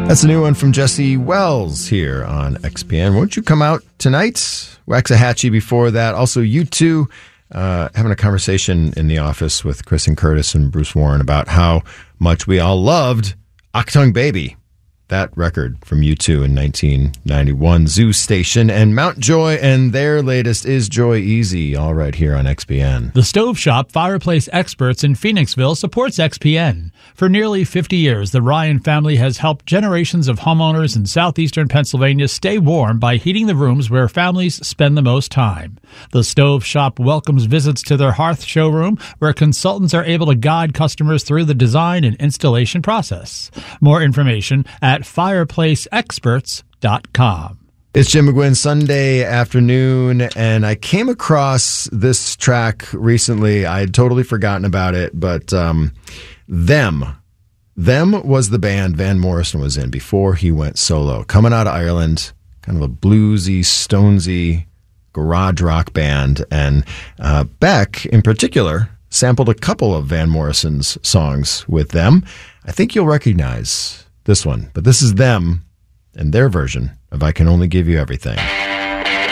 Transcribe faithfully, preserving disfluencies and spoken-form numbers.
That's a new one from Jesse Wells here on X P N. Won't you come out tonight? Waxahachie before that. Also, U two uh, having a conversation in the office with Chris and Curtis and Bruce Warren about how much we all loved Achtung Baby, that record from U two in nineteen ninety-one. Zoo Station and Mount Joy, and their latest is Joy Easy, all right here on X P N. The Stove Shop Fireplace Experts in Phoenixville supports X P N. For nearly fifty years, the Ryan family has helped generations of homeowners in southeastern Pennsylvania stay warm by heating the rooms where families spend the most time. The Stove Shop welcomes visits to their hearth showroom, where consultants are able to guide customers through the design and installation process. More information at fireplace experts dot com. It's Jim McGuinn, Sunday afternoon, and I came across this track recently. I had totally forgotten about it, but um, Them. Them was the band Van Morrison was in before he went solo. Coming out of Ireland, kind of a bluesy, stonesy, garage rock band. And uh, Beck, in particular, sampled a couple of Van Morrison's songs with them. I think you'll recognize this one, but this is them and their version of I Can Only Give You Everything.